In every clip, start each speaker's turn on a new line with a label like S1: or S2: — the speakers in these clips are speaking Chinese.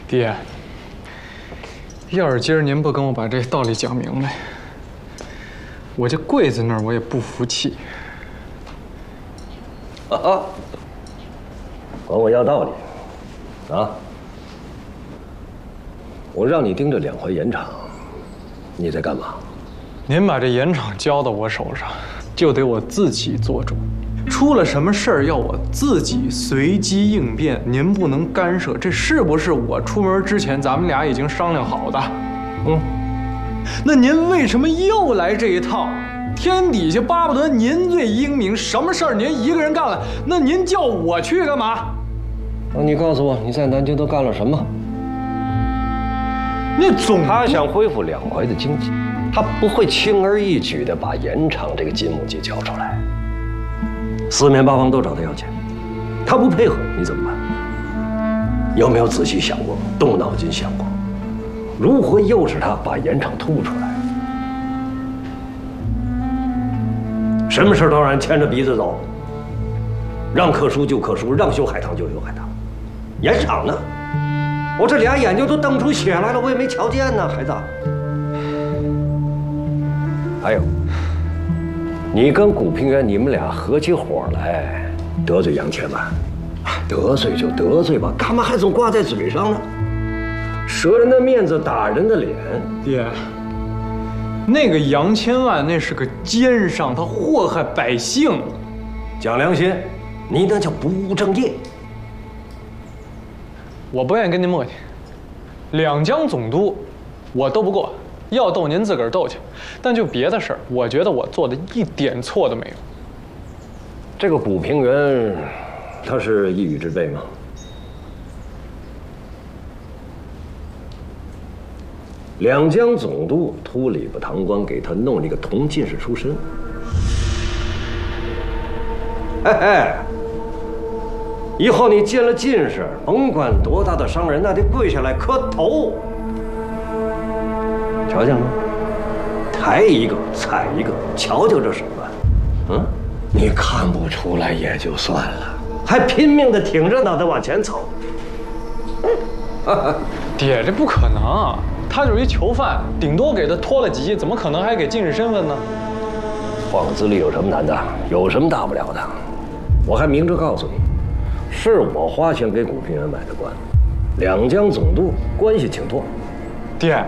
S1: 爹，要是今儿您不跟我把这道理讲明白，我这跪在那儿我也不服气。
S2: 啊！管我要道理啊！我让你盯着2回盐场，你在干嘛？
S1: 您把这盐场交到我手上，就得我自己做主。出了什么事儿要我自己随机应变，您不能干涉。这是不是我出门之前咱们俩已经商量好的？那您为什么又来这一套？天底下巴不得您最英明，什么事儿您一个人干了，那您叫我去干嘛？
S2: 你告诉我你在南京都干了什么？
S1: 那
S2: 他想恢复2淮的经济，他不会轻而易举地把盐场这个金母鸡交出来。4面8方都找他要钱，他不配合你怎么办？有没有仔细想过，动脑筋想过，如何诱使他把盐场吐出来？什么事都让人牵着鼻子走，让课书就课书，让修海棠就修海棠。盐场呢？我这俩眼睛都瞪出血来了，我也没瞧见呢，孩子。还有，你跟古平原，你们俩合起伙来得罪杨千万，得罪就得罪吧，干嘛还总挂在嘴上呢？折人的面子，打人的脸。
S1: 爹，那个杨千万那是个奸商，他祸害百姓。
S2: 讲良心，你那叫不务正业。
S1: 我不愿意跟您磨叽，2江总督，我斗不过，要斗您自个儿斗去。但就别的事儿，我觉得我做的一点错都没有。
S2: 这个古平原，他是一羽之辈吗？2江总督秃里巴堂官给他弄了一个同进士出身。嘿嘿，以后你见了进士，甭管多大的商人，那得跪下来磕头。瞧见了吗？抬一个踩一个，瞧瞧这手段。你看不出来也就算了，还拼命的挺着脑袋往前走。
S1: 爹，这不可能，他就是一囚犯，顶多给他脱了籍，怎么可能还给进士身份呢？
S2: 换个资历有什么难的？有什么大不了的？我还明着告诉你，是我花钱给古平原买的官，2江总督关系挺多。
S1: 爹，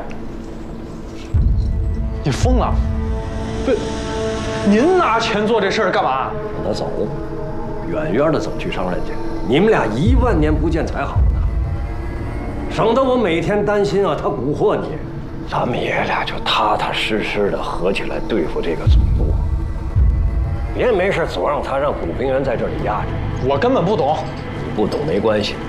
S1: 你疯了？不，您拿钱做这事儿干嘛？
S2: 让他走，远远的走去商人去。你们俩1万年不见才好呢，省得我每天担心啊他蛊惑你。咱们爷俩就踏踏实实的合起来对付这个总督，别没事总让他让古平原在这里压着。
S1: 我根本不懂。
S2: 你不懂没关系，